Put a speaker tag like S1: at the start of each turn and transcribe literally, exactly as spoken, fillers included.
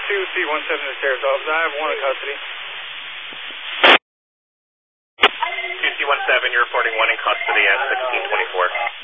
S1: two C one seven to Sheriff's Office. I have one in custody.
S2: two C one seven, you're reporting one in custody at sixteen twenty-four.